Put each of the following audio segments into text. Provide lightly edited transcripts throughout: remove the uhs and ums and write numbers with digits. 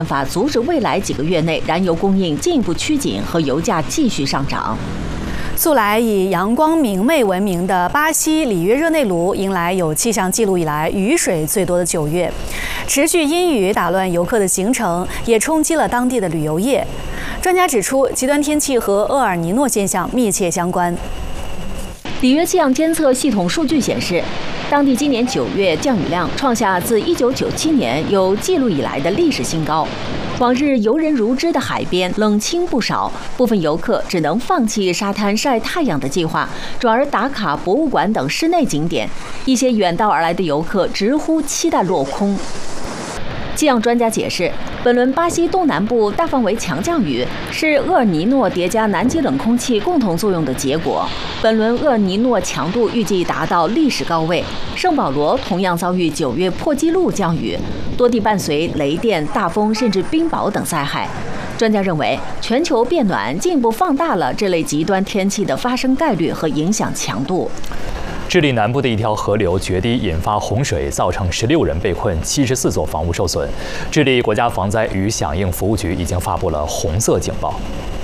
办法阻止未来几个月内燃油供应进一步趋紧和油价继续上涨。 素来以阳光明媚闻名的巴西里约热内卢迎来有气象记录以来雨水最多的9月，持续阴雨打乱游客的行程，也冲击了当地的旅游业。专家指出，极端天气和厄尔尼诺现象密切相关。 里约气象监测系统数据显示，当地今年9月降雨量创下自1997年有记录以来的历史新高。往日游人如织的海边冷清不少，部分游客只能放弃沙滩晒太阳的计划，转而打卡博物馆等室内景点。一些远道而来的游客直呼期待落空。气象专家解释，本轮巴西东南部大范围强降雨是厄尔尼诺叠加南极冷空气共同作用的结果。本轮厄尔尼诺强度预计达到历史高位，圣保罗同样遭遇9月破纪录降雨，多地伴随雷电、大风甚至冰雹等灾害。专家认为，全球变暖进一步放大了这类极端天气的发生概率和影响强度。 智利南部的一条河流决堤，引发洪水，造成16人被困，74座房屋受损。智利国家防灾与响应服务局已经发布了红色警报。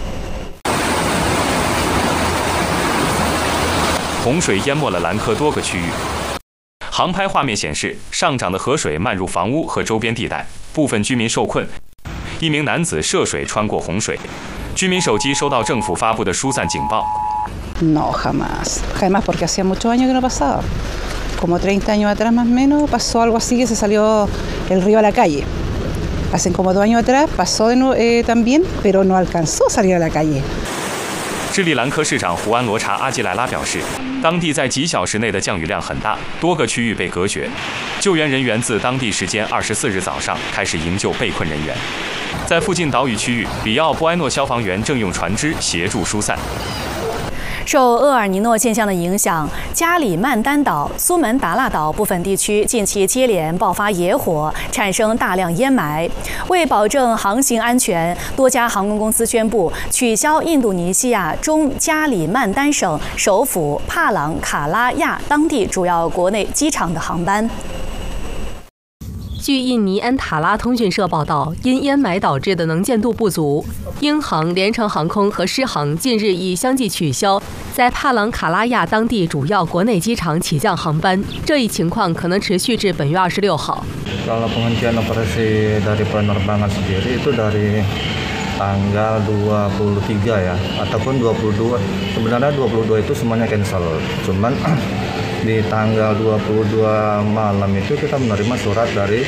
洪水淹没了兰科多个区域。航拍画面显示，上涨的河水漫入房屋和周边地带，部分居民受困。一名男子涉水穿过洪水，居民手机收到政府发布的疏散警报。 No, jamás, porque hacía muchos años que no pasaba. Como 30 años atrás más o menos pasó algo así que se salió el río a la calle. Hace como 2 años atrás pasó también, pero no alcanzó a salir a la calle. 智利兰科市长胡安罗查阿吉莱拉表示，当地在几小时内的降雨量很大，多个区域被隔绝。救援人员自当地时间24日早上开始营救被困人员。在附近岛屿区域，里奥波埃诺消防员正用船只协助疏散。 受厄尔尼诺现象的影响，加里曼丹岛、苏门答腊岛部分地区近期接连爆发野火，产生大量烟霾。为保证航行安全，多家航空公司宣布取消印度尼西亚中加里曼丹省首府帕朗卡拉亚当地主要国内机场的航班。 据印尼安塔拉通讯社报道，因烟霾导致的能见度不足，英航、联程航空和狮航近日已相继取消在帕朗卡拉亚当地主要国内机场起降航班。这一情况可能持续至本月26号。 Kalau penghentian operasi dari penerbangan sendiri itu dari tanggal 23 ya, ataupun 22. Sebenarnya 22 itu semuanya cancel. Cuman di tanggal 22 malam itu kita menerima surat dari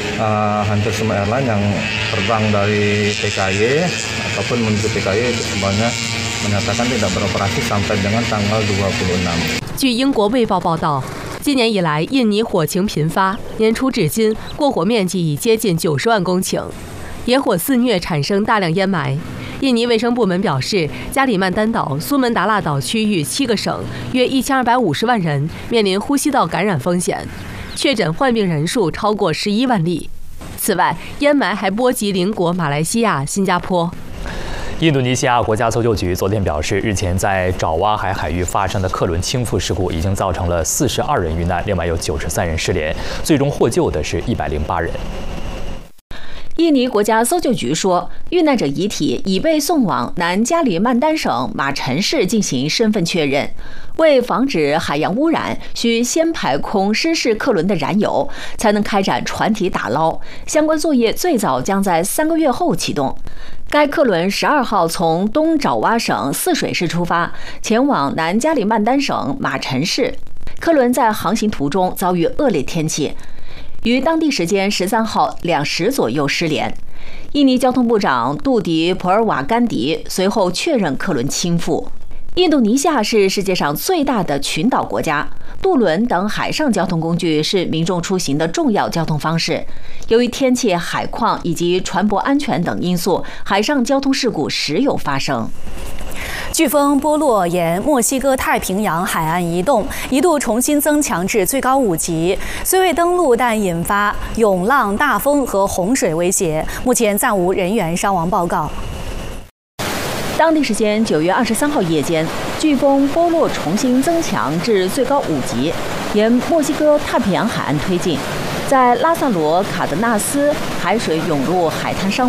hampir semua airline yang terbang dari PKY ataupun menuju PKY itu semuanya menyatakan tidak beroperasi sampai dengan tanggal 26. 据英国卫报报道，今年以来印尼火情频发，年初至今过火面积已接近90万公顷，野火肆虐，产生大量烟霾。印尼卫生部门表示，加里曼丹岛、苏门答腊岛区域7个省约1250万人面临呼吸道感染风险，确诊患病人数超过11万例。此外，烟霾还波及邻国马来西亚、新加坡。 印度尼西亚国家搜救局昨天表示，日前在爪哇海域发生的客轮倾覆事故已经造成了42人遇难，另外有93人失联，最终获救的是108人。 印尼国家搜救局说，遇难者遗体已被送往南加里曼丹省马陈市进行身份确认。为防止海洋污染，需先排空失事客轮的燃油，才能开展船体打捞。相关作业最早将在3个月后启动。该客轮12号从东爪哇省泗水市出发，前往南加里曼丹省马陈市。客轮在航行途中遭遇恶劣天气，于当地时间13号2时左右失联。印尼交通部长杜迪普尔瓦甘迪随后确认客轮倾覆。印度尼西亚是世界上最大的群岛国家，渡轮等海上交通工具是民众出行的重要交通方式。由于天气、海况以及船舶安全等因素，海上交通事故时有发生。 飓风波洛沿墨西哥太平洋海岸移动，一度重新增强至最高5级，虽未登陆，但引发涌浪、大风和洪水威胁。目前暂无人员伤亡报告。 当地时间9月23号夜间，飓风波洛重新增强至最高5级，沿墨西哥太平洋海岸推进。 在拉萨罗卡德纳斯，海水涌入海滩上。